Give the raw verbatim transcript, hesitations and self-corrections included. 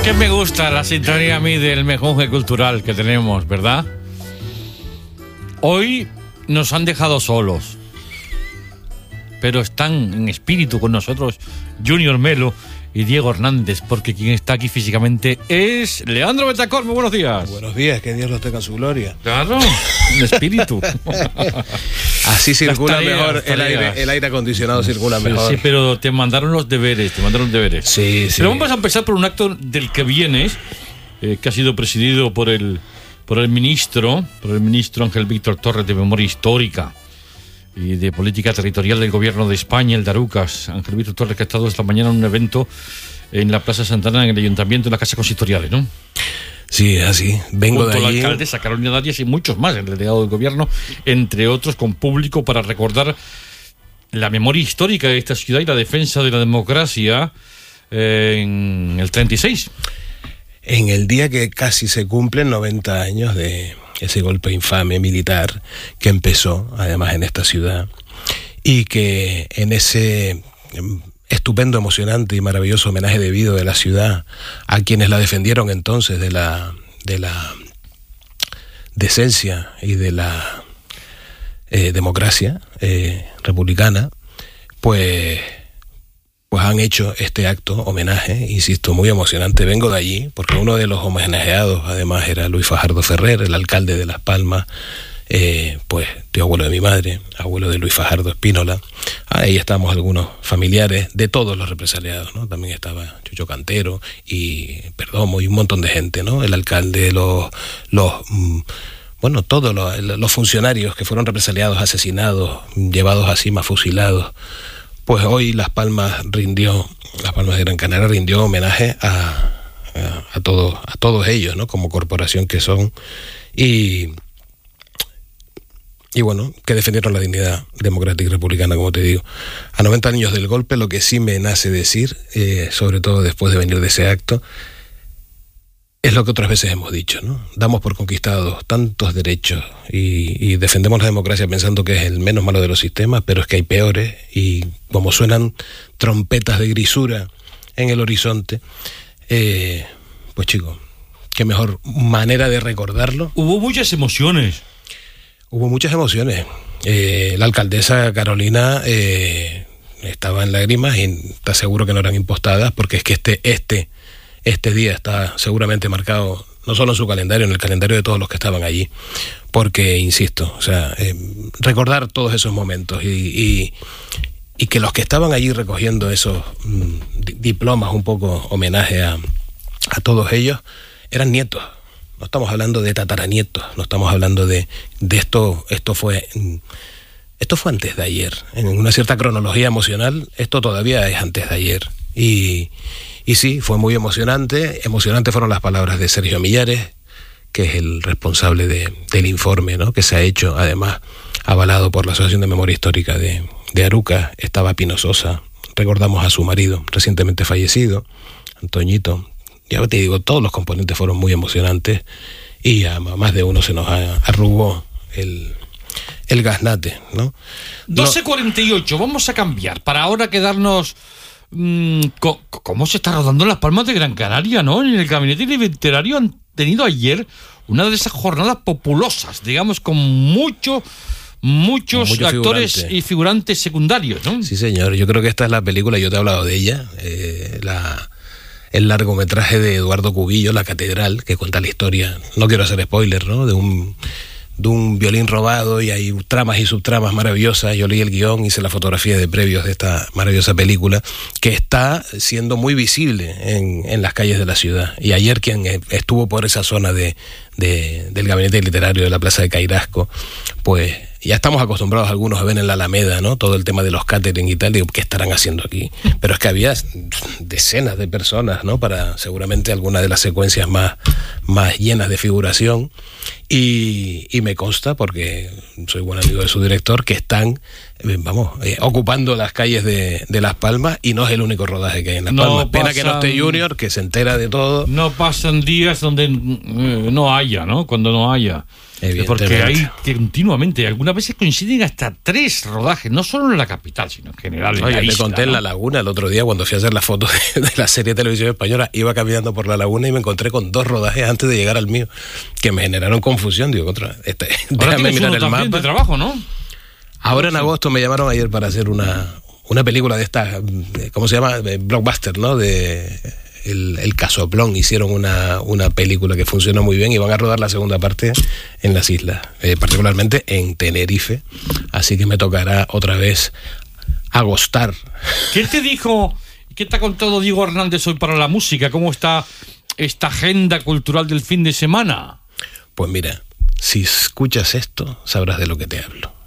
Que me gusta la sintonía a mí del mejunje cultural que tenemos, ¿verdad? Hoy nos han dejado solos, pero están en espíritu con nosotros Junior Melo y Diego Hernández, porque quien está aquí físicamente es Leandro Betacor. Muy buenos días. Buenos días, que Dios los tenga en su gloria. Claro, en espíritu. Así circula tareas, mejor el tareas. aire, el aire acondicionado circula sí, mejor. Sí, pero te mandaron los deberes, te mandaron los deberes. Sí, sí. Pero vamos a empezar por un acto del que vienes, eh, que ha sido presidido por el, por el ministro, por el ministro Ángel Víctor Torres de Memoria Histórica y de Política Territorial del Gobierno de España, el Darucas. Ángel Víctor Torres, que ha estado esta mañana en un evento en la Plaza Santana, en el Ayuntamiento, en las Casas Consistoriales, ¿no? Sí, así. Vengo Junto de allí. a la alcaldesa Carolina Darias y muchos más, el delegado del Gobierno, entre otros, con público para recordar la memoria histórica de esta ciudad y la defensa de la democracia eh, en el treinta y seis. En el día que casi se cumplen noventa años de ese golpe infame militar que empezó, además, en esta ciudad, y que en ese estupendo, emocionante y maravilloso homenaje debido de la ciudad a quienes la defendieron entonces de la, de la decencia y de la eh, democracia eh, republicana, pues... pues han hecho este acto, homenaje, insisto, muy emocionante. Vengo de allí, porque uno de los homenajeados, además, era Luis Fajardo Ferrer, el alcalde de Las Palmas, eh, pues, tío abuelo de mi madre, abuelo de Luis Fajardo Espínola. Ahí estamos algunos familiares de todos los represaliados, ¿no? También estaba Chucho Cantero y Perdomo y un montón de gente, ¿no? El alcalde, los... los mmm, bueno, todos los, los funcionarios que fueron represaliados, asesinados, llevados a cima, fusilados. Pues hoy Las Palmas rindió, Las Palmas de Gran Canaria rindió homenaje a, a, a, todos, a todos ellos, ¿no? Como corporación que son, y, y bueno, que defendieron la dignidad democrática y republicana, como te digo. A noventa años del golpe, lo que sí me nace decir, eh, sobre todo después de venir de ese acto, es lo que otras veces hemos dicho, ¿no? Damos por conquistados tantos derechos y, y defendemos la democracia pensando que es el menos malo de los sistemas, pero es que hay peores, y como suenan trompetas de grisura en el horizonte, eh, pues chicos, qué mejor manera de recordarlo. Hubo muchas emociones. Hubo muchas emociones. Eh, la alcaldesa Carolina eh, estaba en lágrimas y está seguro que no eran impostadas, porque es que este... este Este día está seguramente marcado no solo en su calendario, en el calendario de todos los que estaban allí, porque, insisto, o sea, eh, recordar todos esos momentos y, y, y que los que estaban allí recogiendo esos mm, diplomas, un poco homenaje a, a todos ellos, eran nietos. No estamos hablando de tataranietos, no estamos hablando de, de esto, esto fue... Esto fue antes de ayer. En una cierta cronología emocional, esto todavía es antes de ayer. Y... Y sí, fue muy emocionante. Emocionantes fueron las palabras de Sergio Millares, que es el responsable de, del informe, ¿no? Que se ha hecho, además, avalado por la Asociación de Memoria Histórica de, de Arucas. Estaba Pino Sosa, recordamos a su marido, recientemente fallecido, Antoñito. Ya te digo, todos los componentes fueron muy emocionantes y a más de uno se nos arrugó el... el gaznate, ¿no? doce cuarenta y ocho, vamos a cambiar, para ahora quedarnos... ¿Cómo se está rodando en Las Palmas de Gran Canaria, no? En el gabinete literario han tenido ayer una de esas jornadas populosas, digamos, con mucho, muchos Mucho actores figurante. y figurantes secundarios, ¿no? Sí, señor. Yo creo que esta es la película, yo te he hablado de ella, eh, la, el largometraje de Eduardo Cubillo, La Catedral, que cuenta la historia, no quiero hacer spoiler, ¿no? De un... de un violín robado, y hay tramas y subtramas maravillosas. Yo leí el guión, hice la fotografía de previos de esta maravillosa película, que está siendo muy visible en, en las calles de la ciudad. Y ayer quien estuvo por esa zona de, de, del gabinete literario de la Plaza de Cairasco, pues ya estamos acostumbrados algunos a ver en la Alameda, ¿no? Todo el tema de los catering y tal, digo, ¿qué estarán haciendo aquí? Pero es que había decenas de personas, ¿no? Para seguramente alguna de las secuencias más, más llenas de figuración. Y, y me consta, porque soy buen amigo de su director, que están vamos, eh, ocupando las calles de, de Las Palmas, y no es el único rodaje que hay en Las No Palmas. Pena pasan, que no esté Junior, que se entera de todo. No pasan días donde eh, no haya, ¿no? Cuando no haya. Porque hay continuamente, algunas veces coinciden hasta tres rodajes, no solo en la capital, sino en general en Oye, la te isla, conté ¿no? en La Laguna el otro día, cuando fui a hacer la foto de, de la serie de televisión española, iba caminando por La Laguna y me encontré con dos rodajes antes de llegar al mío, que me generaron confusión. Digo, contra, este, déjame mirar el mapa. De trabajo, ¿no? Ahora en agosto me llamaron ayer para hacer una, una película de esta, ¿cómo se llama? Blockbuster, ¿no? De el, el Casoplón. Hicieron una, una película que funciona muy bien y van a rodar la segunda parte en las islas, eh, particularmente en Tenerife. Así que me tocará otra vez agostar. ¿Qué te dijo, qué te ha contado Diego Hernández hoy para la música? ¿Cómo está esta agenda cultural del fin de semana? Pues mira, si escuchas esto, sabrás de lo que te hablo.